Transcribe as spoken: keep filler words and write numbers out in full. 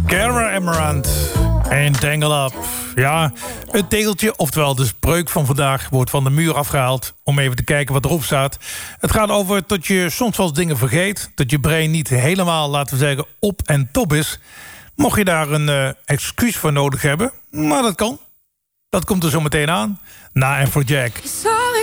Cara Emerald en Tangle Up. Ja, het tegeltje, oftewel de spreuk van vandaag, wordt van de muur afgehaald om even te kijken wat erop staat. Het gaat over dat je soms wel eens dingen vergeet, dat je brein niet helemaal, laten we zeggen, op en top is. Mocht je daar een uh, excuus voor nodig hebben, maar dat kan. Dat komt er zo meteen aan. Na Afrojack. Sorry